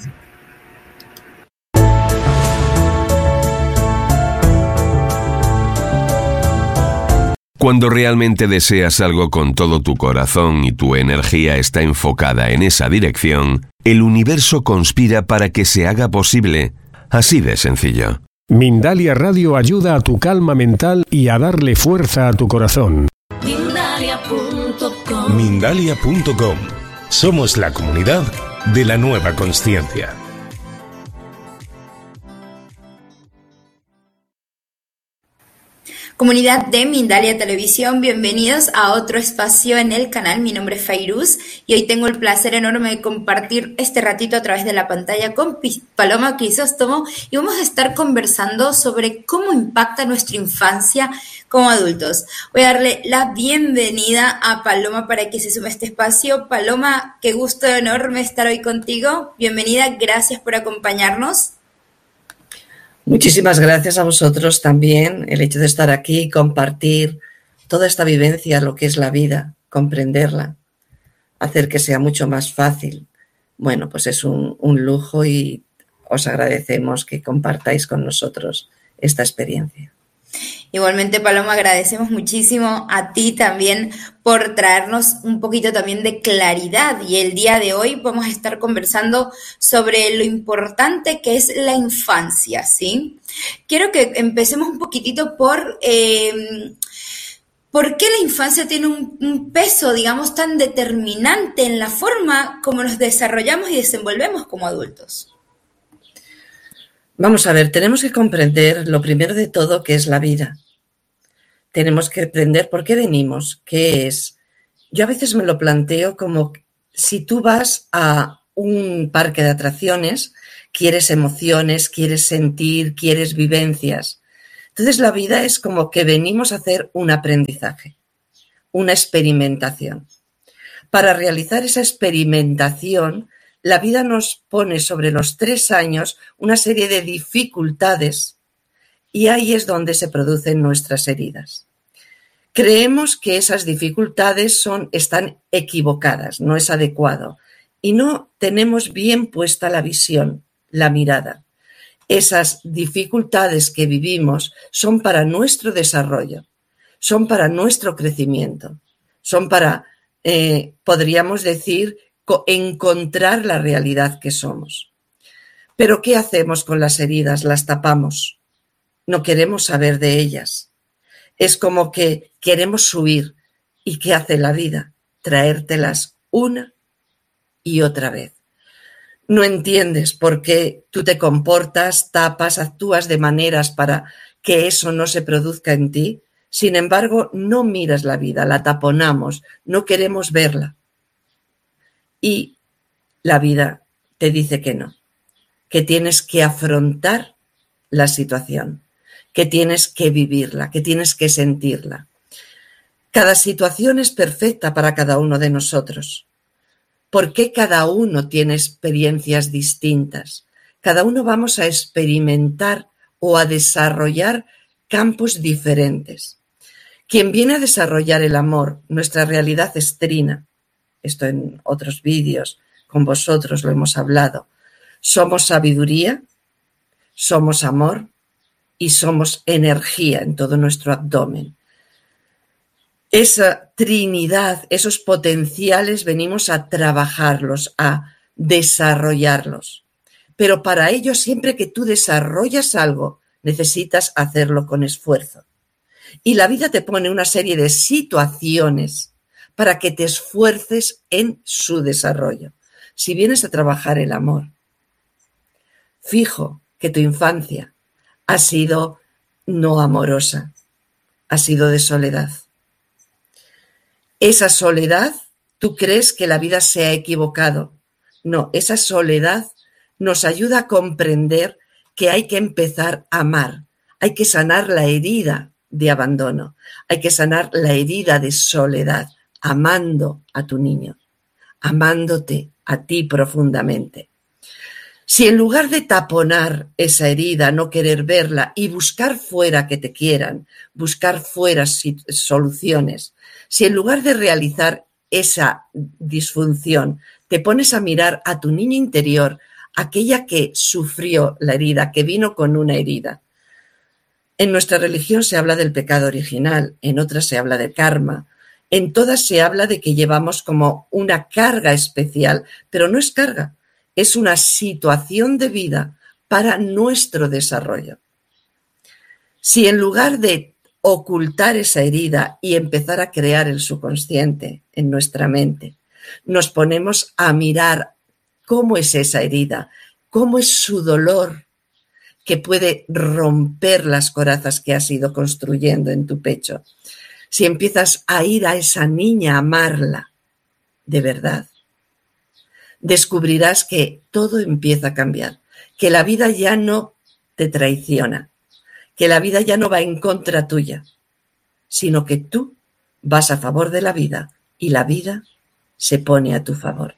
[SPEAKER 16] Cuando realmente deseas algo con todo tu corazón y tu energía está enfocada en esa dirección, el universo conspira para que se haga posible. Así de sencillo.
[SPEAKER 5] Mindalia Radio ayuda a tu calma mental y a darle fuerza a tu corazón.
[SPEAKER 6] Mindalia punto com.
[SPEAKER 3] Mindalia punto com. Somos la comunidad de la nueva consciencia.
[SPEAKER 17] Comunidad de Mindalia Televisión, bienvenidos a otro espacio en el canal. Mi nombre es Fairuz y hoy tengo el placer enorme de compartir este ratito a través de la pantalla con Paloma Crisóstomo y vamos a estar conversando sobre cómo impacta nuestra infancia como adultos. Voy a darle la bienvenida a Paloma para que se sume a este espacio. Paloma, qué gusto enorme estar hoy contigo. Bienvenida, gracias por acompañarnos.
[SPEAKER 18] Muchísimas gracias a vosotros también, el hecho de estar aquí y compartir toda esta vivencia, lo que es la vida, comprenderla, hacer que sea mucho más fácil. Bueno, pues es un, un lujo y os agradecemos que compartáis con nosotros esta experiencia.
[SPEAKER 17] Igualmente, Paloma, agradecemos muchísimo a ti también por traernos un poquito también de claridad. Y el día de hoy vamos a estar conversando sobre lo importante que es la infancia, ¿sí? Quiero que empecemos un poquitito por... Eh, ¿Por qué la infancia tiene un, un peso, digamos, tan determinante en la forma como nos desarrollamos y desenvolvemos como adultos?
[SPEAKER 18] Vamos a ver, tenemos que comprender lo primero de todo que es la vida. Tenemos que aprender por qué venimos, qué es. Yo a veces me lo planteo como si tú vas a un parque de atracciones, quieres emociones, quieres sentir, quieres vivencias. Entonces la vida es como que venimos a hacer un aprendizaje, una experimentación. Para realizar esa experimentación, la vida nos pone sobre los tres años una serie de dificultades y ahí es donde se producen nuestras heridas. Creemos que esas dificultades son, están equivocadas, no es adecuado y no tenemos bien puesta la visión, la mirada. Esas dificultades que vivimos son para nuestro desarrollo, son para nuestro crecimiento, son para, eh, podríamos decir, encontrar la realidad que somos. Pero ¿qué hacemos con las heridas? Las tapamos. No queremos saber de ellas. Es como que queremos huir. ¿Y qué hace la vida? Traértelas una y otra vez. No entiendes por qué tú te comportas, tapas, actúas de maneras para que eso no se produzca en ti. Sin embargo, no miras la vida, la taponamos, no queremos verla. Y la vida te dice que no, que tienes que afrontar la situación, que tienes que vivirla, que tienes que sentirla. Cada situación es perfecta para cada uno de nosotros. ¿Por qué cada uno tiene experiencias distintas? Cada uno vamos a experimentar o a desarrollar campos diferentes. Quien viene a desarrollar el amor, nuestra realidad es trina. Esto en otros vídeos con vosotros lo hemos hablado. Somos sabiduría, somos amor y somos energía en todo nuestro abdomen. Esa trinidad, esos potenciales, venimos a trabajarlos, a desarrollarlos. Pero para ello, siempre que tú desarrollas algo, necesitas hacerlo con esfuerzo. Y la vida te pone una serie de situaciones para que te esfuerces en su desarrollo. Si vienes a trabajar el amor, fijo que tu infancia ha sido no amorosa, ha sido de soledad. Esa soledad, tú crees que la vida se ha equivocado. No, esa soledad nos ayuda a comprender que hay que empezar a amar, hay que sanar la herida de abandono, hay que sanar la herida de soledad, amando a tu niño, amándote a ti profundamente. Si en lugar de taponar esa herida, no querer verla y buscar fuera que te quieran, buscar fuera soluciones, si en lugar de realizar esa disfunción te pones a mirar a tu niña interior, aquella que sufrió la herida, que vino con una herida. En nuestra religión se habla del pecado original, en otras se habla de karma, en todas se habla de que llevamos como una carga especial, pero no es carga, es una situación de vida para nuestro desarrollo. Si en lugar de ocultar esa herida y empezar a crear el subconsciente en nuestra mente, nos ponemos a mirar cómo es esa herida, cómo es su dolor que puede romper las corazas que has ido construyendo en tu pecho. Si empiezas a ir a esa niña a amarla de verdad, descubrirás que todo empieza a cambiar, que la vida ya no te traiciona, que la vida ya no va en contra tuya, sino que tú vas a favor de la vida y la vida se pone a tu favor.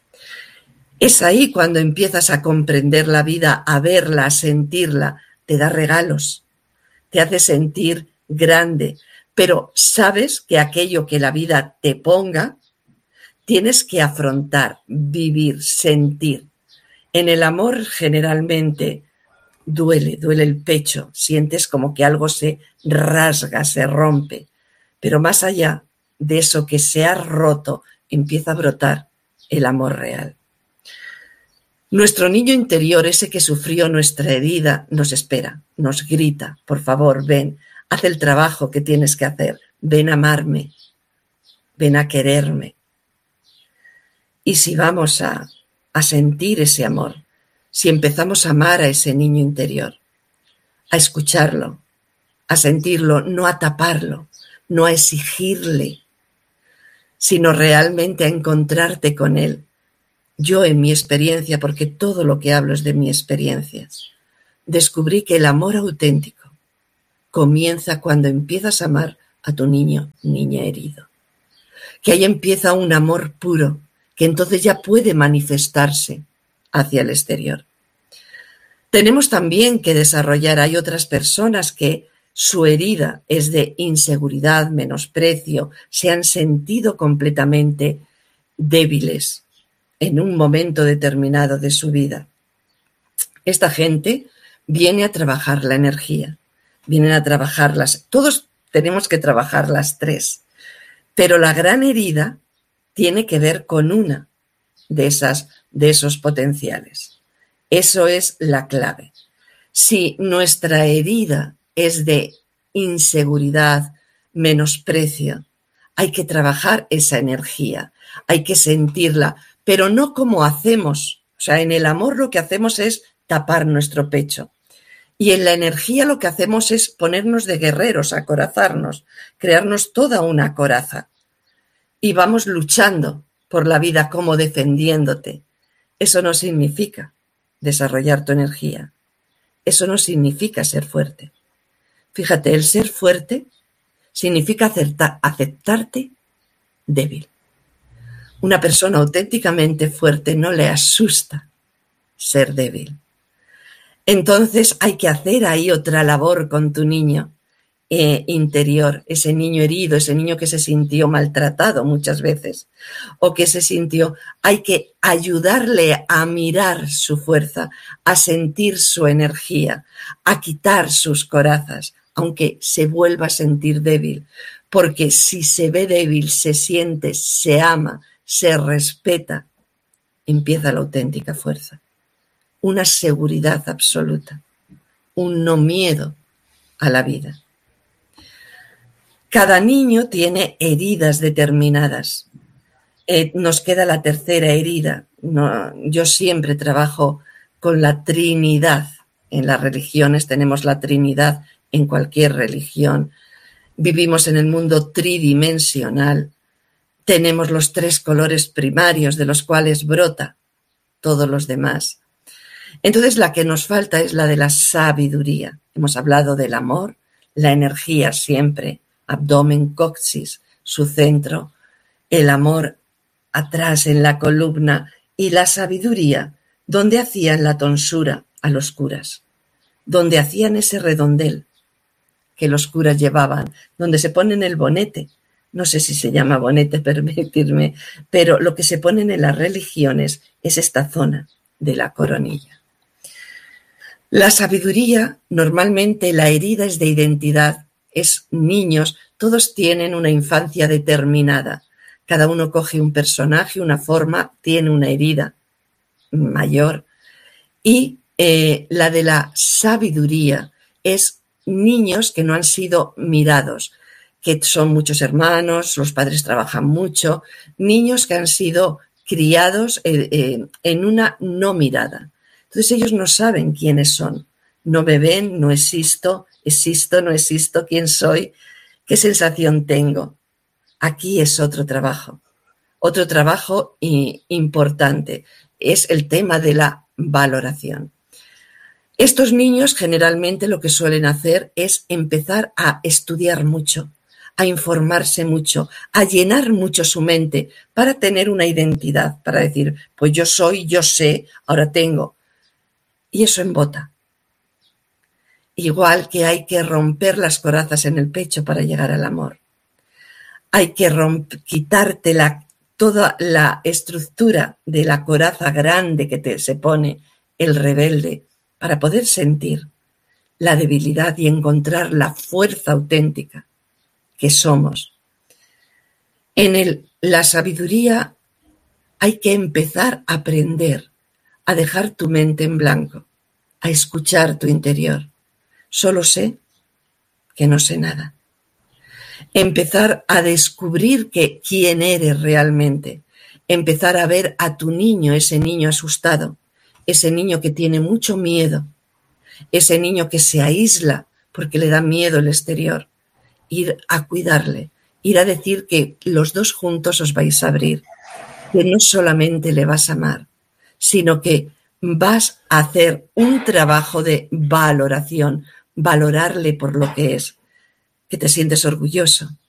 [SPEAKER 18] Es ahí cuando empiezas a comprender la vida, a verla, a sentirla, te da regalos, te hace sentir grande, pero sabes que aquello que la vida te ponga, tienes que afrontar, vivir, sentir. En el amor generalmente duele, duele el pecho, sientes como que algo se rasga, se rompe, pero más allá de eso que se ha roto, empieza a brotar el amor real. Nuestro niño interior, ese que sufrió nuestra herida, nos espera, nos grita, por favor, ven, haz el trabajo que tienes que hacer, ven a amarme, ven a quererme. Y si vamos a, a sentir ese amor, si empezamos a amar a ese niño interior, a escucharlo, a sentirlo, no a taparlo, no a exigirle, sino realmente a encontrarte con él. Yo en mi experiencia, porque todo lo que hablo es de mi experiencia, descubrí que el amor auténtico comienza cuando empiezas a amar a tu niño, niña herido. Que ahí empieza un amor puro, que entonces ya puede manifestarse hacia el exterior. Tenemos también que desarrollar, hay otras personas que su herida es de inseguridad, menosprecio, se han sentido completamente débiles en un momento determinado de su vida. Esta gente viene a trabajar la energía, vienen a trabajarlas, todos tenemos que trabajar las tres, pero la gran herida tiene que ver con una de esas, de esos potenciales. Eso es la clave. Si nuestra herida es de inseguridad, menosprecio, hay que trabajar esa energía, hay que sentirla, pero no como hacemos. O sea, en el amor lo que hacemos es tapar nuestro pecho. Y en la energía lo que hacemos es ponernos de guerreros, acorazarnos, crearnos toda una coraza. Y vamos luchando por la vida como defendiéndote. Eso no significa desarrollar tu energía. Eso no significa ser fuerte. Fíjate, el ser fuerte significa acepta, aceptarte débil. Una persona auténticamente fuerte no le asusta ser débil. Entonces hay que hacer ahí otra labor con tu niño eh, interior, ese niño herido, ese niño que se sintió maltratado muchas veces o que se sintió, hay que ayudarle a mirar su fuerza, a sentir su energía, a quitar sus corazas, aunque se vuelva a sentir débil, porque si se ve débil, se siente, se ama, se respeta, empieza la auténtica fuerza. Una seguridad absoluta, un no miedo a la vida. Cada niño tiene heridas determinadas. Eh, nos queda la tercera herida. No, yo siempre trabajo con la Trinidad. En las religiones tenemos la Trinidad, en cualquier religión. Vivimos en el mundo tridimensional. Tenemos los tres colores primarios de los cuales brota todos los demás. Entonces la que nos falta es la de la sabiduría. Hemos hablado del amor, la energía siempre, abdomen, coxis, su centro, el amor atrás en la columna y la sabiduría, donde hacían la tonsura a los curas, donde hacían ese redondel que los curas llevaban, donde se ponen el bonete. No sé si se llama bonete, permitirme, pero lo que se ponen en las religiones es esta zona de la coronilla. La sabiduría, normalmente la herida es de identidad, es niños, todos tienen una infancia determinada. Cada uno coge un personaje, una forma, tiene una herida mayor. Y eh, la de la sabiduría es niños que no han sido mirados, que son muchos hermanos, los padres trabajan mucho, niños que han sido criados eh, eh, en una no mirada. Entonces ellos no saben quiénes son, no me ven, no existo, existo, no existo, quién soy, qué sensación tengo. Aquí es otro trabajo, otro trabajo importante, es el tema de la valoración. Estos niños generalmente lo que suelen hacer es empezar a estudiar mucho, a informarse mucho, a llenar mucho su mente para tener una identidad, para decir, pues yo soy, yo sé, ahora tengo. Y eso embota. Igual que hay que romper las corazas en el pecho para llegar al amor. Hay que romp- quitarte la, toda la estructura de la coraza grande que te, se pone el rebelde para poder sentir la debilidad y encontrar la fuerza auténtica que somos. En el, la sabiduría hay que empezar a aprender, a dejar tu mente en blanco, a escuchar tu interior. Solo sé que no sé nada. Empezar a descubrir que quién eres realmente. Empezar a ver a tu niño, ese niño asustado, ese niño que tiene mucho miedo, ese niño que se aísla porque le da miedo el exterior. Ir a cuidarle, ir a decir que los dos juntos os vais a abrir, que no solamente le vas a amar, sino que vas a hacer un trabajo de valoración, valorarle por lo que es, que te sientes orgulloso,